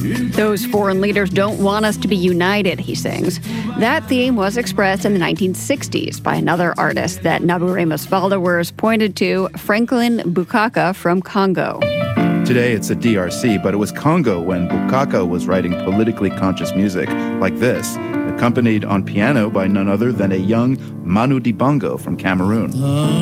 Those foreign leaders don't want us to be united, he sings. That theme was expressed in the 1960s by another artist that Naburemo's followers pointed to, Franklin Bukaka from Congo. Today it's the DRC, but it was Congo when Bukaka was writing politically conscious music like this, accompanied on piano by none other than a young Manu Dibango from Cameroon.